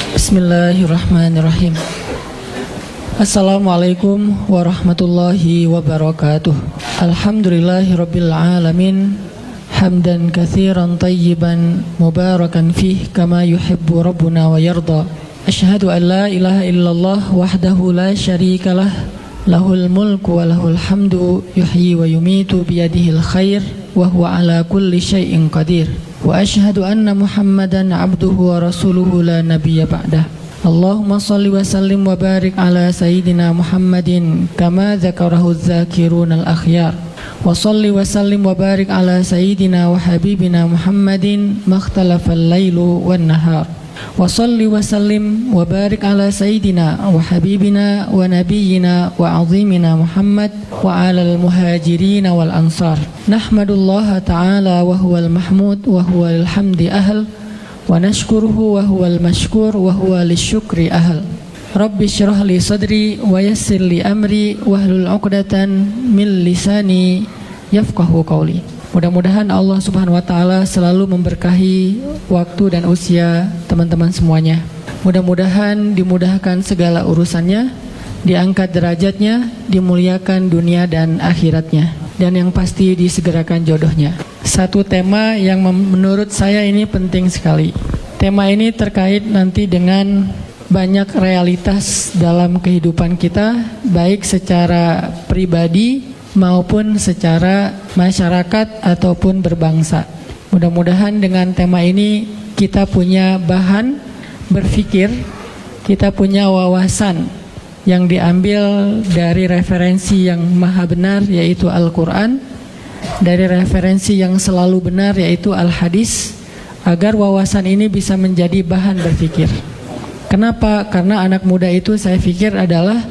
Bismillahirrahmanirrahim. Assalamualaikum warahmatullahi wabarakatuh. Alhamdulillahirabbil alamin. Hamdan katsiran tayyiban mubarakan fih kama yuhibbu rabbuna wa yarda. Asyhadu an la ilaha illallah wahdahu la syarikalah. Lahul mulku wa lahul hamdu yuhyi wa yumitu biyadihil khair wa huwa ala kulli syai'in qadir. Wa asyhadu anna Muhammadan abduhu wa rasuluhu la nabiyya ba'dah. Allahumma salli wa sallim wa barik ala sayyidina Muhammadin kama dzakarahu dzakirunal akhyar. Wa salli wa sallim wa barik ala sayyidina wa habibina Muhammadin makhtalafal lailu wan nahar. Wa salli wa sallim wa barik ala sayyidina wa habibina wa nabiyyina wa azimina Muhammad wa ala al-muhajirin wal ansar. Nahmadullaha ta'ala wa huwal mahmud wa huwal hamdi ahl wa nashkuruhu wa huwal mashkur wa huwa lisyukri ahl. Rabbi syrah li sadri wa yassir li amri wahlul 'uqdatan min lisani yafqahu qawli. Mudah-mudahan Allah Subhanahu wa taala selalu memberkahi waktu dan usia teman-teman semuanya. Mudah-mudahan dimudahkan segala urusannya, diangkat derajatnya, dimuliakan dunia dan akhiratnya, dan yang pasti disegerakan jodohnya. Satu tema yang menurut saya ini penting sekali. Tema ini terkait nanti dengan banyak realitas dalam kehidupan kita, baik secara pribadi maupun secara masyarakat ataupun berbangsa. Mudah-mudahan dengan tema ini kita punya bahan berpikir, kita punya wawasan yang diambil dari referensi yang maha benar yaitu Al-Quran, dari referensi yang selalu benar yaitu Al-Hadis, agar wawasan ini bisa menjadi bahan berpikir. Kenapa? Karena anak muda itu saya pikir adalah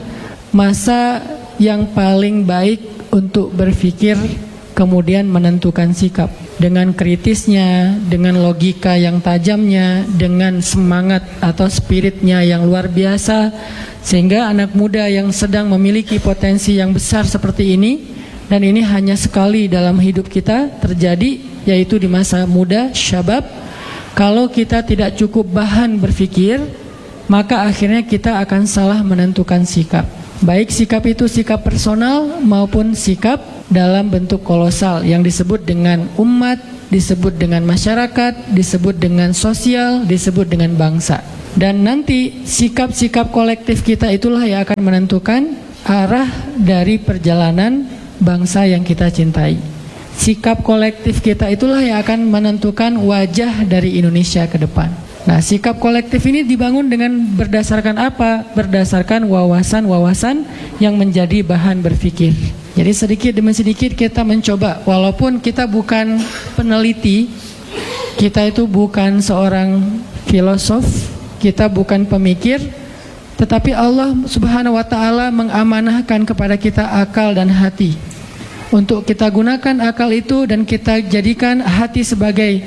masa yang paling baik untuk berpikir kemudian menentukan sikap dengan kritisnya, dengan logika yang tajamnya, dengan semangat atau spiritnya yang luar biasa, sehingga anak muda yang sedang memiliki potensi yang besar seperti ini, dan ini hanya sekali dalam hidup kita terjadi, yaitu di masa muda, syabab. Kalau kita tidak cukup bahan berpikir, maka akhirnya kita akan salah menentukan sikap. Baik sikap itu sikap personal maupun sikap dalam bentuk kolosal yang disebut dengan umat, disebut dengan masyarakat, disebut dengan sosial, disebut dengan bangsa. Dan nanti sikap-sikap kolektif kita itulah yang akan menentukan arah dari perjalanan bangsa yang kita cintai. Sikap kolektif kita itulah yang akan menentukan wajah dari Indonesia ke depan. Nah, sikap kolektif ini dibangun dengan berdasarkan apa? Berdasarkan wawasan-wawasan yang menjadi bahan berpikir. Jadi sedikit demi sedikit kita mencoba, walaupun kita bukan peneliti, kita itu bukan seorang filosof, kita bukan pemikir, tetapi Allah Subhanahu wa taala mengamanahkan kepada kita akal dan hati. Untuk kita gunakan akal itu dan kita jadikan hati sebagai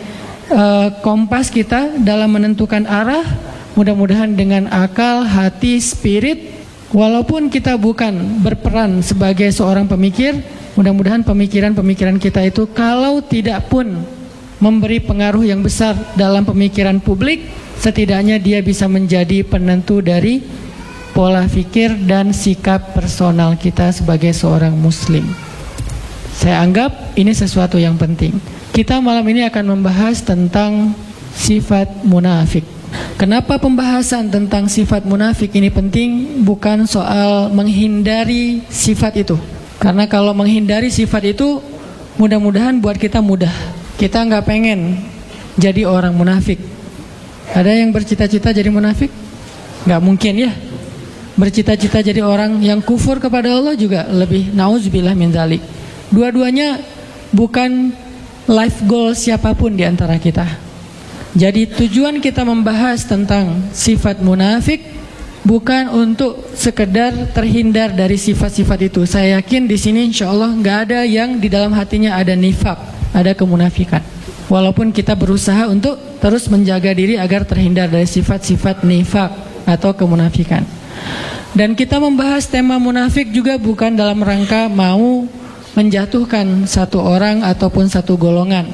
kompas kita dalam menentukan arah. Mudah-mudahan dengan akal, hati, spirit, walaupun kita bukan berperan sebagai seorang pemikir, mudah-mudahan pemikiran-pemikiran kita itu kalau tidak pun memberi pengaruh yang besar dalam pemikiran publik, setidaknya dia bisa menjadi penentu dari pola pikir dan sikap personal kita sebagai seorang muslim. Saya anggap ini sesuatu yang penting. Kita malam ini akan membahas tentang sifat munafik. Kenapa pembahasan tentang sifat munafik ini penting? Bukan soal menghindari sifat itu. Karena kalau menghindari sifat itu, mudah-mudahan buat kita mudah. Kita nggak pengen jadi orang munafik. Ada yang bercita-cita jadi munafik? Nggak mungkin ya. Bercita-cita jadi orang yang kufur kepada Allah juga lebih nauzubillah min dzalik. Dua-duanya bukan life goal siapapun di antara kita. Jadi tujuan kita membahas tentang sifat munafik bukan untuk sekedar terhindar dari sifat-sifat itu. Saya yakin di sini insya Allah nggak ada yang di dalam hatinya ada nifak, ada kemunafikan. Walaupun kita berusaha untuk terus menjaga diri agar terhindar dari sifat-sifat nifak atau kemunafikan. Dan kita membahas tema munafik juga bukan dalam rangka mau menjatuhkan satu orang ataupun satu golongan,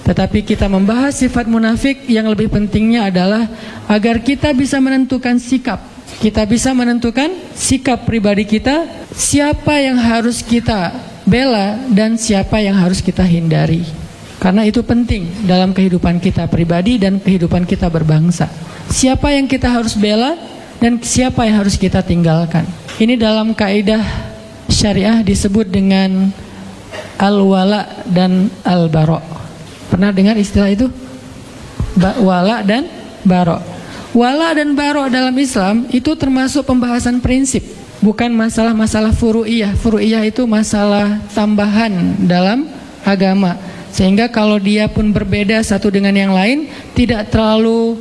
Tetapi kita membahas sifat munafik, yang lebih pentingnya adalah agar kita bisa menentukan sikap. Kita bisa menentukan sikap pribadi kita, siapa yang harus kita bela dan siapa yang harus kita hindari. Karena itu penting dalam kehidupan kita pribadi dan kehidupan kita berbangsa. Siapa yang kita harus bela dan siapa yang harus kita tinggalkan. Ini dalam kaidah syariah disebut dengan al-wala dan al-bara. Pernah dengar istilah itu? Wala dan bara. Wala dan bara dalam Islam itu termasuk pembahasan prinsip, bukan masalah-masalah furu'iyah. Furu'iyah itu masalah tambahan dalam agama. Sehingga kalau dia pun berbeda satu dengan yang lain, tidak terlalu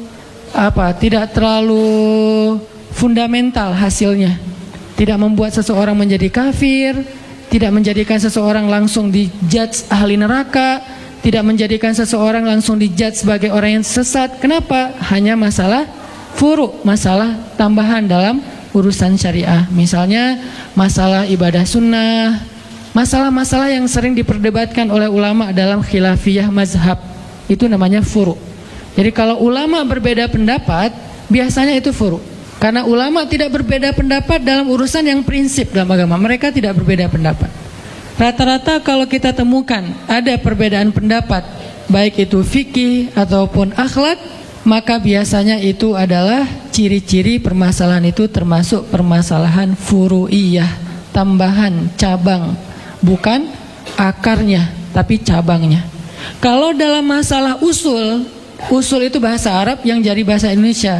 fundamental hasilnya. Tidak membuat seseorang menjadi kafir, tidak menjadikan seseorang langsung dijudge ahli neraka, tidak menjadikan seseorang langsung dijudge sebagai orang yang sesat. Kenapa? Hanya masalah furu', masalah tambahan dalam urusan syariah. Misalnya masalah ibadah sunnah, masalah-masalah yang sering diperdebatkan oleh ulama dalam khilafiyah mazhab, itu namanya furu'. Jadi kalau ulama berbeda pendapat, biasanya itu furu'. Karena ulama tidak berbeda pendapat dalam urusan yang prinsip dalam agama. Mereka tidak berbeda pendapat. Rata-rata kalau kita temukan ada perbedaan pendapat, baik itu fikih ataupun akhlak, maka biasanya itu adalah ciri-ciri permasalahan itu termasuk permasalahan furu'iyah, tambahan, cabang. Bukan akarnya, tapi cabangnya. Kalau dalam masalah usul itu bahasa Arab yang jadi bahasa Indonesia.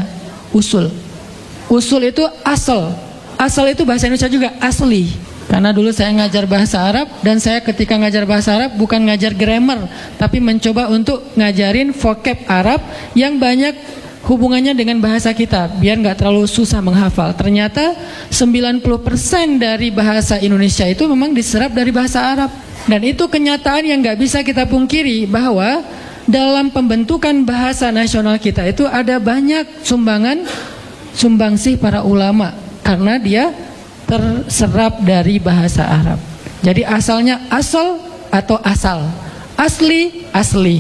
Usul itu asal. Asal itu bahasa Indonesia juga, asli. Karena dulu saya ngajar bahasa Arab, dan saya ketika ngajar bahasa Arab bukan ngajar grammar, tapi mencoba untuk ngajarin vocab Arab yang banyak hubungannya dengan bahasa kita, biar nggak terlalu susah menghafal. Ternyata 90% dari bahasa Indonesia itu memang diserap dari bahasa Arab. Dan itu kenyataan yang nggak bisa kita pungkiri, bahwa dalam pembentukan bahasa nasional kita itu ada banyak sumbangsih para ulama, karena dia terserap dari bahasa Arab. Jadi asalnya asal atau asal, asli,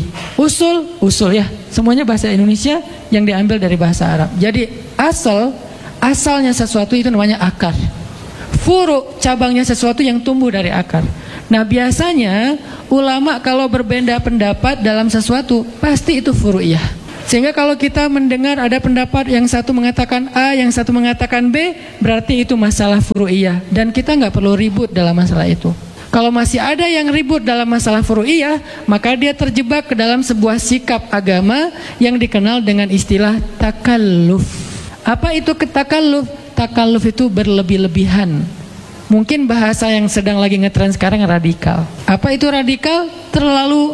usul ya, semuanya bahasa Indonesia yang diambil dari bahasa Arab. Jadi asalnya sesuatu itu namanya akar. Furu', cabangnya sesuatu yang tumbuh dari akar. Nah biasanya ulama kalau berbeda pendapat dalam sesuatu, pasti itu furu'iyah. Sehingga kalau kita mendengar ada pendapat yang satu mengatakan A, yang satu mengatakan B, berarti itu masalah furu'iyah. Dan kita nggak perlu ribut dalam masalah itu. Kalau masih ada yang ribut dalam masalah furu'iyah, maka dia terjebak ke dalam sebuah sikap agama yang dikenal dengan istilah takalluf. Apa itu takalluf? Takalluf itu berlebih-lebihan. Mungkin bahasa yang sedang lagi ngetren sekarang radikal. Apa itu radikal? Terlalu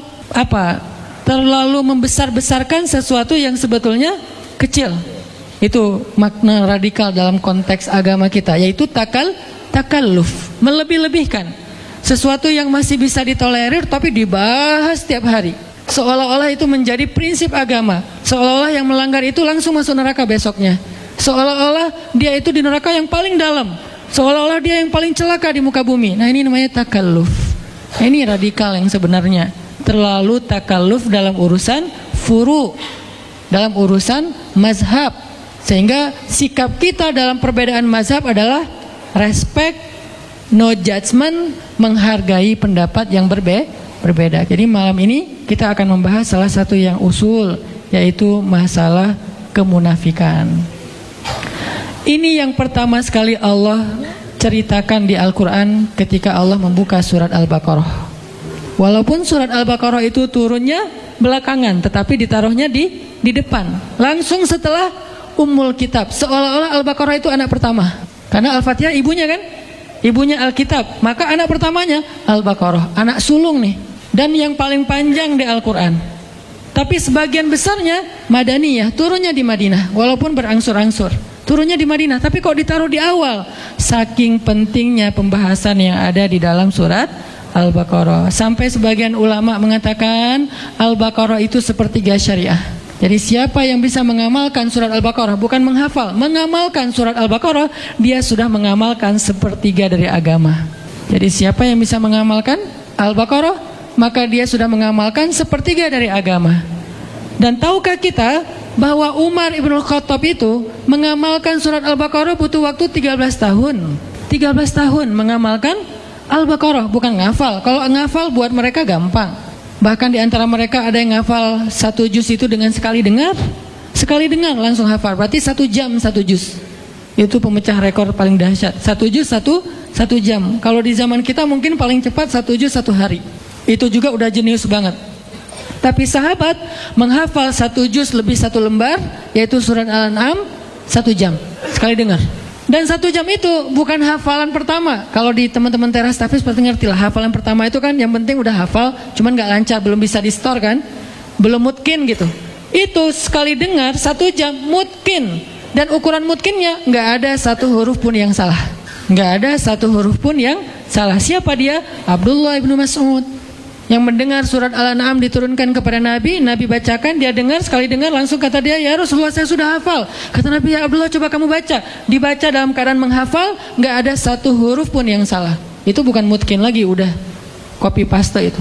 membesar-besarkan sesuatu yang sebetulnya kecil. Itu makna radikal dalam konteks agama kita, yaitu takalluf, melebih-lebihkan. Sesuatu yang masih bisa ditolerir tapi dibahas setiap hari. Seolah-olah itu menjadi prinsip agama. Seolah-olah yang melanggar itu langsung masuk neraka besoknya. Seolah-olah dia itu di neraka yang paling dalam. Seolah-olah dia yang paling celaka di muka bumi. Nah ini namanya takalluf. Ini radikal yang sebenarnya. Terlalu takalluf dalam urusan furu', dalam urusan mazhab. Sehingga sikap kita dalam perbedaan mazhab adalah respect, no judgment, menghargai pendapat yang berbeda. Jadi malam ini kita akan membahas salah satu yang usul, yaitu masalah kemunafikan. Ini yang pertama sekali Allah ceritakan di Al-Quran ketika Allah membuka surat Al-Baqarah. Walaupun surat Al-Baqarah itu turunnya belakangan, tetapi ditaruhnya di depan, langsung setelah Ummul Kitab. Seolah-olah Al-Baqarah itu anak pertama, karena Al-Fatihah ibunya kan, ibunya Al-Kitab. Maka anak pertamanya Al-Baqarah, anak sulung nih, dan yang paling panjang di Al-Quran. Tapi sebagian besarnya Madaniyah, turunnya di Madinah, walaupun berangsur-angsur. Turunnya di Madinah, tapi kok ditaruh di awal? Saking pentingnya pembahasan yang ada di dalam surat Al-Baqarah. Sampai sebagian ulama mengatakan Al-Baqarah itu sepertiga syariah. Jadi siapa yang bisa mengamalkan surat Al-Baqarah, bukan menghafal, mengamalkan surat Al-Baqarah, dia sudah mengamalkan sepertiga dari agama. Jadi siapa yang bisa mengamalkan Al-Baqarah, maka dia sudah mengamalkan sepertiga dari agama. Dan tahukah kita bahwa Umar ibn Khattab itu mengamalkan surat Al-Baqarah butuh waktu 13 tahun. 13 tahun mengamalkan Al-Baqarah, bukan ngafal. Kalau ngafal buat mereka gampang. Bahkan di antara mereka ada yang ngafal 1 juz itu dengan sekali dengar langsung hafal. Berarti 1 jam 1 juz. Itu pemecah rekor paling dahsyat. 1 juz 1 jam. Kalau di zaman kita mungkin paling cepat 1 juz 1 hari. Itu juga udah jenius banget. Tapi sahabat menghafal 1 juz lebih 1 lembar, yaitu surat Al-An'am 1 jam sekali dengar. Dan 1 jam itu bukan hafalan pertama. Kalau di teman-teman teras tahfiz seperti ngerti lah, hafalan pertama itu kan yang penting udah hafal, cuman gak lancar, belum bisa di store kan, belum mutkin gitu. Itu sekali dengar 1 jam mutkin. Dan ukuran mutkinnya gak ada 1 huruf pun yang salah. Gak ada 1 huruf pun yang salah. Siapa dia? Abdullah ibnu Mas'ud, yang mendengar surat Al-An'am diturunkan kepada Nabi. Nabi bacakan, dia dengar, sekali dengar langsung kata dia, ya Rasulullah saya sudah hafal. Kata Nabi, ya Abdullah coba kamu baca. Dibaca dalam keadaan menghafal, gak ada 1 huruf pun yang salah. Itu bukan mutkin lagi, udah copy paste itu.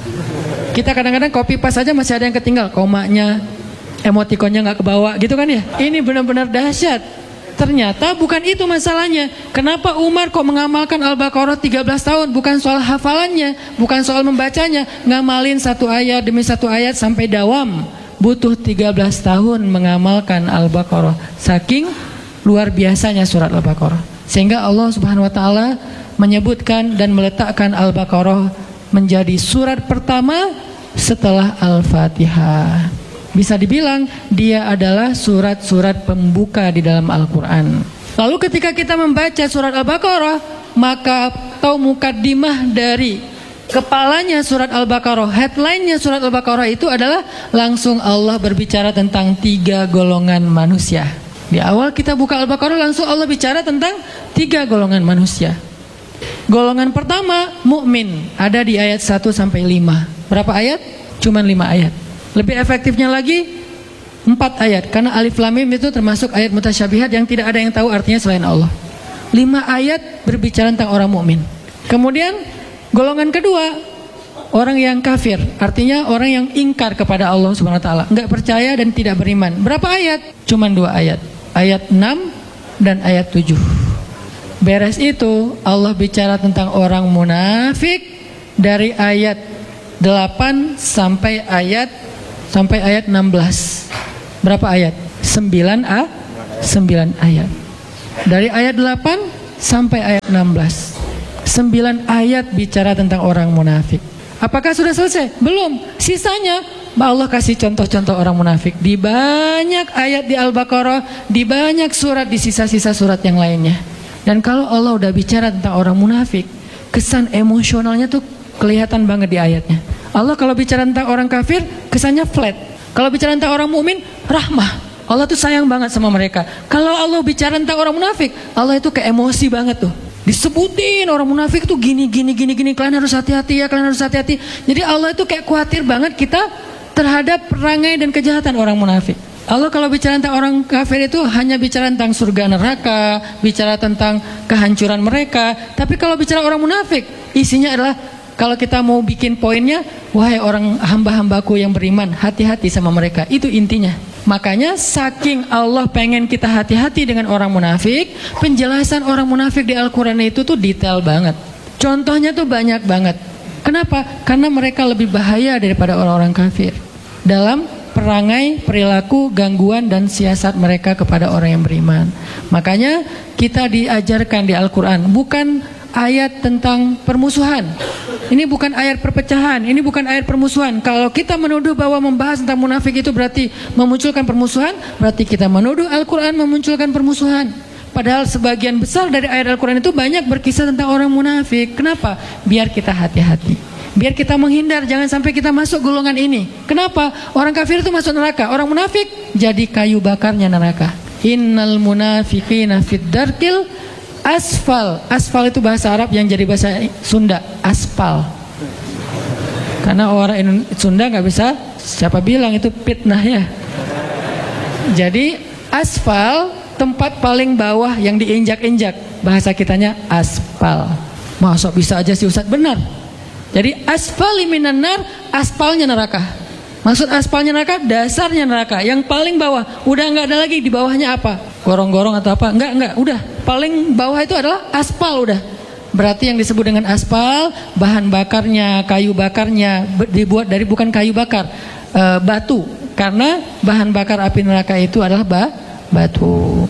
Kita kadang-kadang copy paste aja masih ada yang ketinggal, komanya, emotikonnya gak kebawa gitu kan ya. Ini benar-benar dahsyat. Ternyata bukan itu masalahnya. Kenapa Umar kok mengamalkan Al-Baqarah 13 tahun? Bukan soal hafalannya, bukan soal membacanya. Ngamalin 1 ayat demi 1 ayat sampai dawam. Butuh 13 tahun mengamalkan Al-Baqarah. Saking luar biasanya surat Al-Baqarah. Sehingga Allah Subhanahu wa taala menyebutkan dan meletakkan Al-Baqarah menjadi surat pertama setelah Al-Fatihah. Bisa dibilang dia adalah surat-surat pembuka di dalam Al-Quran. Lalu ketika kita membaca surat Al-Baqarah, maka atau mukaddimah dari kepalanya surat Al-Baqarah, headline-nya surat Al-Baqarah itu adalah langsung Allah berbicara tentang 3 golongan manusia. Di awal kita buka Al-Baqarah langsung Allah bicara tentang 3 golongan manusia. Golongan pertama mukmin, ada di ayat 1 sampai 5. Berapa ayat? Cuman 5 ayat. Lebih efektifnya lagi 4 ayat, karena alif lam mim itu termasuk ayat mutasyabihat yang tidak ada yang tahu artinya selain Allah. 5 ayat berbicara tentang orang mukmin. Kemudian golongan kedua orang yang kafir, artinya orang yang ingkar kepada Allah Subhanahu wa taala, enggak percaya dan tidak beriman. Berapa ayat? Cuman 2 ayat. Ayat 6 dan ayat 7. Beres itu Allah bicara tentang orang munafik dari ayat 8 sampai ayat 16. Berapa ayat? 9 ayat. Dari ayat 8 sampai ayat 16. 9 ayat bicara tentang orang munafik. Apakah sudah selesai? Belum. Sisanya Allah kasih contoh-contoh orang munafik di banyak ayat di Al-Baqarah, di banyak surat, di sisa-sisa surat yang lainnya. Dan kalau Allah udah bicara tentang orang munafik, kesan emosionalnya tuh kelihatan banget di ayatnya. Allah kalau bicara tentang orang kafir, kesannya flat. Kalau bicara tentang orang mukmin, rahmah. Allah tuh sayang banget sama mereka. Kalau Allah bicara tentang orang munafik, Allah itu kayak emosi banget tuh. Disebutin orang munafik tuh gini. Kalian harus hati-hati ya, kalian harus hati-hati. Jadi Allah itu kayak khawatir banget kita terhadap perangai dan kejahatan orang munafik. Allah kalau bicara tentang orang kafir itu hanya bicara tentang surga neraka, bicara tentang kehancuran mereka. Tapi kalau bicara orang munafik, isinya adalah, kalau kita mau bikin poinnya, wahai orang hamba-hambaku yang beriman, hati-hati sama mereka. Itu intinya. Makanya saking Allah pengen kita hati-hati dengan orang munafik, penjelasan orang munafik di Al-Quran itu tuh detail banget. Contohnya tuh banyak banget. Kenapa? Karena mereka lebih bahaya daripada orang-orang kafir dalam perangai, perilaku, gangguan dan siasat mereka kepada orang yang beriman. Makanya kita diajarkan di Al-Quran bukan ayat tentang permusuhan. Ini bukan ayat perpecahan, ini bukan ayat permusuhan. Kalau kita menuduh bahwa membahas tentang munafik itu berarti memunculkan permusuhan, berarti kita menuduh Al-Quran memunculkan permusuhan. Padahal sebagian besar dari ayat Al-Quran itu banyak berkisah tentang orang munafik. Kenapa? Biar kita hati-hati, biar kita menghindar, jangan sampai kita masuk golongan ini. Kenapa? Orang kafir itu masuk neraka, orang munafik jadi kayu bakarnya neraka. Innal munafiqina fid darkil asfal. Asfal itu bahasa Arab yang jadi bahasa Sunda, aspal. Karena orang Sunda nggak bisa, siapa bilang itu fitnah ya. Jadi asfal, tempat paling bawah yang diinjak-injak, bahasa kitanya aspal. Masa bisa aja sih Ustaz? Benar. Jadi asfali minan nar, aspalnya neraka. Maksud aspalnya neraka, dasarnya neraka, yang paling bawah. Udah nggak ada lagi di bawahnya apa? Gorong-gorong atau apa? Enggak. Udah paling bawah itu adalah aspal udah. Berarti yang disebut dengan aspal, bahan bakarnya, kayu bakarnya dibuat dari bukan kayu bakar, batu. Karena bahan bakar api neraka itu adalah batu.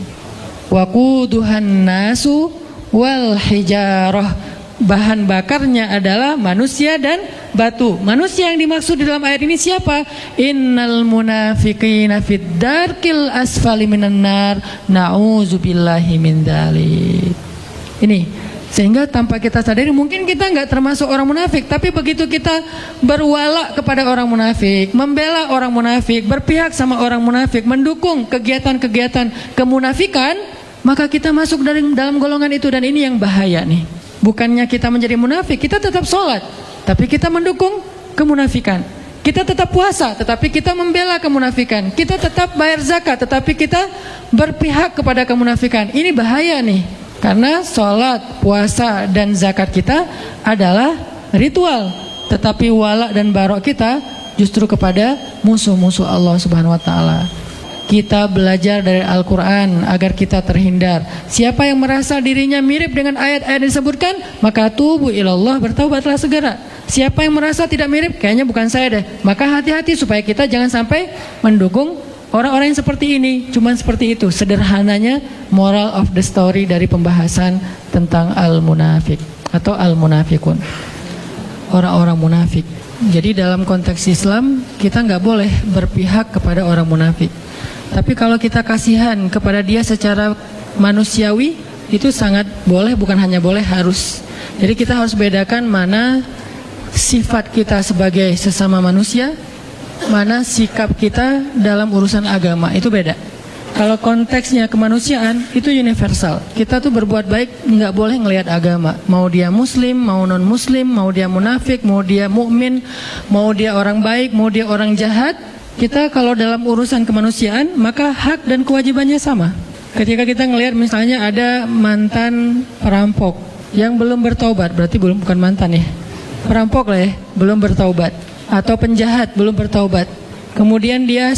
Waquduhan nasu wal hijarah. Bahan bakarnya adalah manusia dan batu. Manusia yang dimaksud di dalam ayat ini siapa? Innal munafiqina fid darkil asfali minan nar, na'udzubillahi min dzalik. Ini sehingga tanpa kita sadari mungkin kita nggak termasuk orang munafik, tapi begitu kita berwala kepada orang munafik, membela orang munafik, berpihak sama orang munafik, mendukung kegiatan-kegiatan kemunafikan, maka kita masuk dalam golongan itu. Dan ini yang bahaya nih. Bukannya kita menjadi munafik, kita tetap sholat, tapi kita mendukung kemunafikan. Kita tetap puasa, tetapi kita membela kemunafikan. Kita tetap bayar zakat, tetapi kita berpihak kepada kemunafikan. Ini bahaya nih, karena sholat, puasa, dan zakat kita adalah ritual, tetapi wala dan barok kita justru kepada musuh-musuh Allah Subhanahu Wa Taala. Kita belajar dari Al-Quran agar kita terhindar. Siapa yang merasa dirinya mirip dengan ayat-ayat yang disebutkan, maka tubu ilallah, bertaubatlah segera. Siapa yang merasa tidak mirip, kayaknya bukan saya deh, maka hati-hati supaya kita jangan sampai mendukung orang-orang yang seperti ini. Cuman seperti itu sederhananya moral of the story dari pembahasan tentang al-munafik atau al-munafikun, orang-orang munafik. Jadi dalam konteks Islam kita nggak boleh berpihak kepada orang munafik. Tapi kalau kita kasihan kepada dia secara manusiawi, itu sangat boleh, bukan hanya boleh, harus. Jadi kita harus bedakan mana sifat kita sebagai sesama manusia, mana sikap kita dalam urusan agama, itu beda. Kalau konteksnya kemanusiaan, itu universal. Kita tuh berbuat baik nggak boleh ngelihat agama. Mau dia muslim, mau non muslim, mau dia munafik, mau dia mukmin, mau dia orang baik, mau dia orang jahat. Kita kalau dalam urusan kemanusiaan, maka hak dan kewajibannya sama. Ketika kita ngelihat misalnya ada mantan perampok yang belum bertaubat, berarti bukan mantan ya, perampok lah ya, belum bertaubat, atau penjahat belum bertaubat. Kemudian dia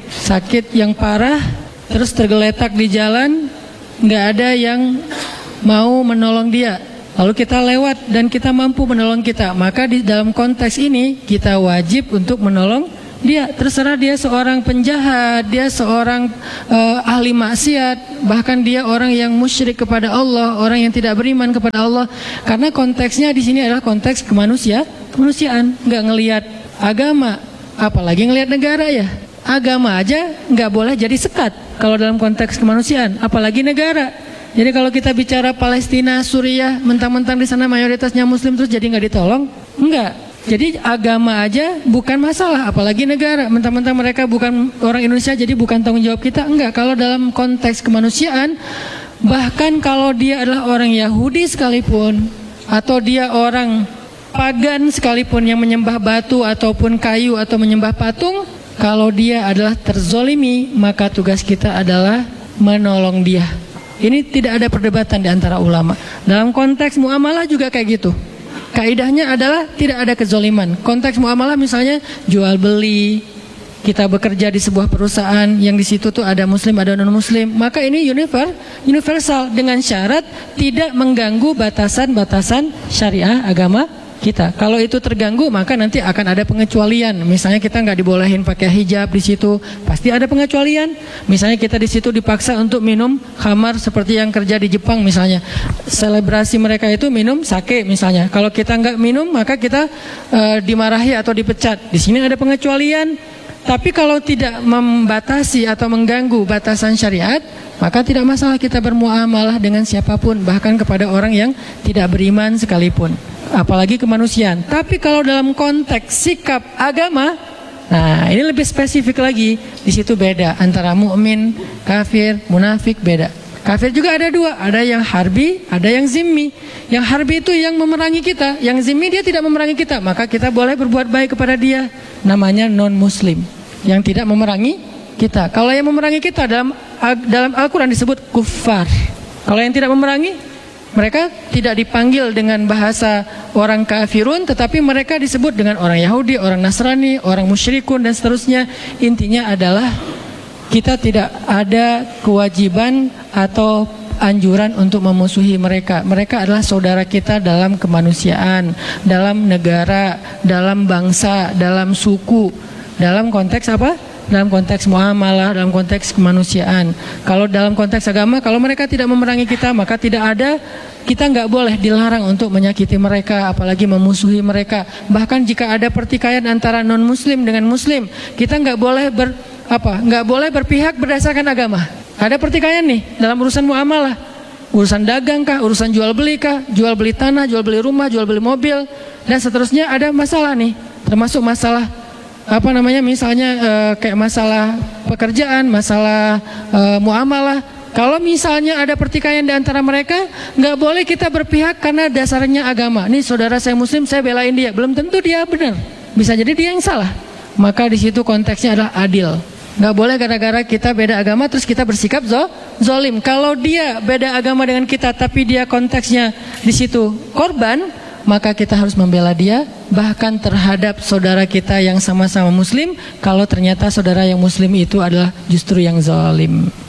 sakit yang parah, terus tergeletak di jalan, nggak ada yang mau menolong dia. Lalu kita lewat dan kita mampu menolong kita, maka di dalam konteks ini kita wajib untuk menolong dia. Terserah dia seorang penjahat, dia seorang ahli maksiat, bahkan dia orang yang musyrik kepada Allah, orang yang tidak beriman kepada Allah. Karena konteksnya di sini adalah konteks kemanusiaan, nggak ngelihat agama, apalagi ngelihat negara ya. Agama aja nggak boleh jadi sekat kalau dalam konteks kemanusiaan, apalagi negara. Jadi kalau kita bicara Palestina, Suriah, mentang-mentang di sana mayoritasnya Muslim terus jadi nggak ditolong, enggak. Jadi agama aja bukan masalah, apalagi negara. Mentang-mentang mereka bukan orang Indonesia, jadi bukan tanggung jawab kita. Enggak, kalau dalam konteks kemanusiaan, bahkan kalau dia adalah orang Yahudi sekalipun, atau dia orang pagan sekalipun yang menyembah batu ataupun kayu atau menyembah patung, kalau dia adalah terzolimi, maka tugas kita adalah menolong dia. Ini tidak ada perdebatan di antara ulama. Dalam konteks muamalah juga kayak gitu. Kaidahnya adalah tidak ada kezoliman. Konteks muamalah misalnya jual beli, kita bekerja di sebuah perusahaan yang di situ tuh ada muslim, ada non muslim, maka ini universal dengan syarat tidak mengganggu batasan-batasan syariah agama kita. Kalau itu terganggu, maka nanti akan ada pengecualian. Misalnya kita nggak dibolehin pakai hijab di situ, pasti ada pengecualian. Misalnya kita di situ dipaksa untuk minum khamar seperti yang kerja di Jepang misalnya. Selebrasi mereka itu minum sake misalnya. Kalau kita nggak minum, maka kita dimarahi atau dipecat. Di sini ada pengecualian. Tapi kalau tidak membatasi atau mengganggu batasan syariat, maka tidak masalah kita bermuamalah dengan siapapun, bahkan kepada orang yang tidak beriman sekalipun, apalagi kemanusiaan. Tapi kalau dalam konteks sikap agama, nah ini lebih spesifik lagi. Di situ beda antara mukmin, kafir, munafik, beda. Kafir juga ada dua, ada yang harbi, ada yang zimmi. Yang harbi itu yang memerangi kita, yang zimmi dia tidak memerangi kita, maka kita boleh berbuat baik kepada dia. Namanya non-muslim, yang tidak memerangi kita. Kalau yang memerangi kita dalam Al-Quran disebut kuffar. Kalau yang tidak memerangi, Mereka tidak dipanggil dengan bahasa orang kafirun, tetapi mereka disebut dengan orang Yahudi, orang Nasrani, orang musyrikun dan seterusnya. Intinya adalah kita tidak ada kewajiban atau anjuran untuk memusuhi mereka. Mereka adalah saudara kita dalam kemanusiaan, dalam negara, dalam bangsa, dalam suku. Dalam konteks apa? Dalam konteks muamalah, dalam konteks kemanusiaan. Kalau dalam konteks agama, kalau mereka tidak memerangi kita, maka kita nggak boleh dilarang untuk menyakiti mereka, apalagi memusuhi mereka. Bahkan jika ada pertikaian antara non muslim dengan muslim, kita nggak boleh berpihak berdasarkan agama. Ada pertikaian nih dalam urusan muamalah, urusan dagang kah, urusan jual beli kah, jual beli tanah, jual beli rumah, jual beli mobil dan seterusnya. Ada masalah nih, termasuk masalah misalnya kayak masalah pekerjaan, masalah muamalah. Kalau misalnya ada pertikaian di antara mereka, nggak boleh kita berpihak karena dasarnya agama. Nih saudara saya muslim, saya belain dia. Belum tentu dia benar, bisa jadi dia yang salah. Maka di situ konteksnya adalah adil. Nggak boleh gara-gara kita beda agama terus kita bersikap zolim. Kalau dia beda agama dengan kita, tapi dia konteksnya di situ korban, maka kita harus membela dia, bahkan terhadap saudara kita yang sama-sama muslim, kalau ternyata saudara yang muslim itu adalah justru yang zalim.